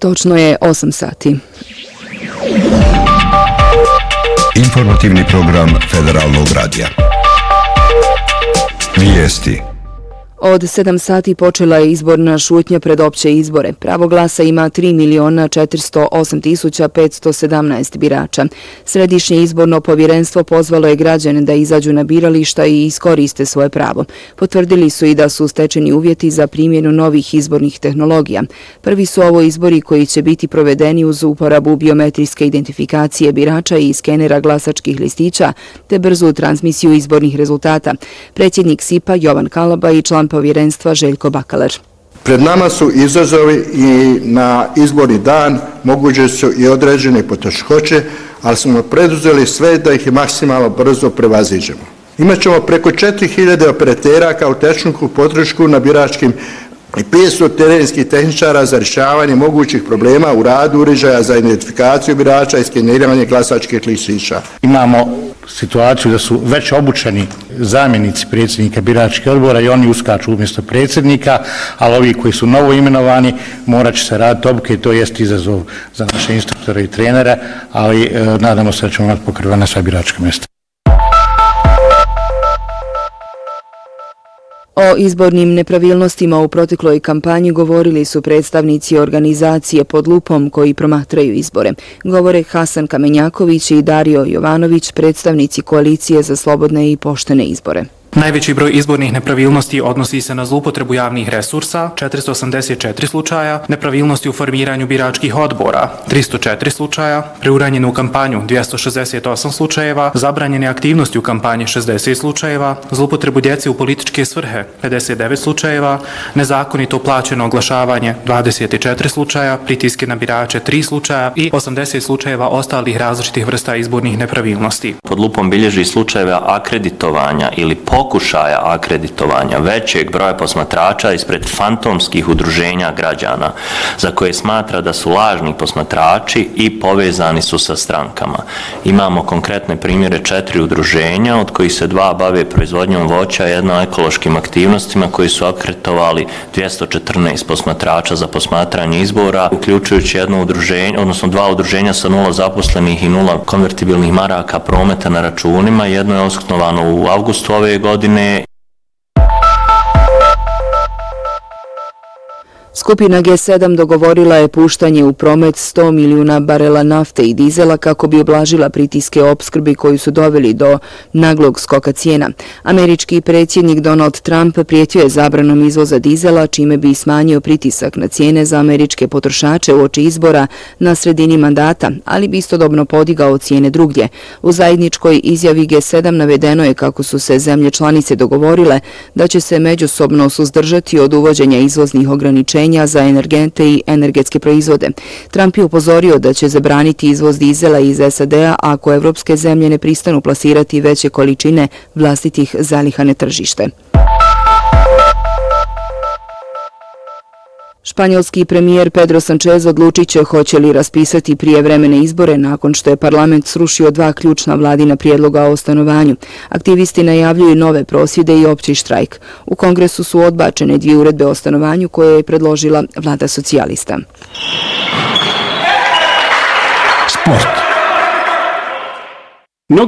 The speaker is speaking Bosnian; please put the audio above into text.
Točno je 8 sati. Informativni program Federalnog radija. Vijesti. Od 7 sati počela je izborna šutnja pred opće izbore. Pravo glasa ima 3.408.517 birača. Središnje izborno povjerenstvo pozvalo je građane da izađu na birališta i iskoriste svoje pravo. Potvrdili su i da su stečeni uvjeti za primjenu novih izbornih tehnologija. Prvi su ovo izbori koji će biti provedeni uz uporabu biometrijske identifikacije birača i skenera glasačkih listića te brzu transmisiju izbornih rezultata. Predsjednik SIP-a Jovan Kalaba i član povjerenstva Željko Bakaler. Pred nama su izazovi i na izborni dan moguće su i određene poteškoće, ali smo preduzeli sve da ih maksimalno brzo prevaziđemo. Imaćemo preko 4000 operatera kao tehničku podršku na biračkim i 500 terenskih tehničara za rješavanje mogućih problema u radu uređaja za identifikaciju birača i skeniranje glasačkih listića. Imamo situaciju da su već obučeni zamjenici predsjednika biračkih odbora i oni uskaču umjesto predsjednika, ali ovi koji su novo imenovani morat će se raditi obuke i to jest izazov za naše instruktore i trenere, ali nadamo se da ćemo imati pokrivena sva biračka mjesta. O izbornim nepravilnostima u protekloj kampanji govorili su predstavnici organizacije Pod lupom koji promatraju izbore. Govore Hasan Kamenjaković i Dario Jovanović, predstavnici koalicije za slobodne i poštene izbore. Najveći broj izbornih nepravilnosti odnosi se na zloupotrebu javnih resursa, 484 slučaja, nepravilnosti u formiranju biračkih odbora, 304 slučaja, preuranjenu kampanju, 268 slučajeva, zabranjene aktivnosti u kampanji, 60 slučajeva, zloupotrebu djece u političke svrhe, 59 slučajeva, nezakonito plaćeno oglašavanje, 24 slučaja, pritiske na birače, 3 slučaja i 80 slučajeva ostalih različitih vrsta izbornih nepravilnosti. Pod lupom bilježi slučajeve akreditovanja ili pokušaja akreditovanja većeg broja posmatrača ispred fantomskih udruženja građana za koje smatra da su lažni posmatrači i povezani su sa strankama. Imamo konkretne primjere 4 udruženja, od kojih se 2 bave proizvodnjom voća, jedno ekološkim aktivnostima koji su akreditovali 214 posmatrača za posmatranje izbora, uključujući jedno udruženje, odnosno 2 udruženja sa 0 zaposlenih i 0 konvertibilnih maraka prometa na računima. Jedno je osnovano u avgustu ove godine. Skupina G7 dogovorila je puštanje u promet 100 milijuna barela nafte i dizela kako bi ublažila pritiske opskrbi koji su doveli do naglog skoka cijena. Američki predsjednik Donald Trump prijetio je zabranom izvoza dizela, čime bi smanjio pritisak na cijene za američke potrošače uoči izbora na sredini mandata, ali bi istodobno podigao cijene drugdje. U zajedničkoj izjavi G7 navedeno je kako su se zemlje članice dogovorile da će se međusobno suzdržati od uvođenja izvoznih ograničenja za energente i energetske proizvode. Trump je upozorio da će zabraniti izvoz dizela iz SAD-a ako evropske zemlje ne pristanu plasirati veće količine vlastitih zaliha na tržište. Španjolski premijer Pedro Sánchez odlučit će hoće li raspisati prijevremene izbore nakon što je parlament srušio 2 ključna vladina prijedloga o stanovanju. Aktivisti najavljuju nove prosvjede i opći štrajk. U kongresu su odbačene 2 uredbe o stanovanju koje je predložila vlada socijalista. Sport.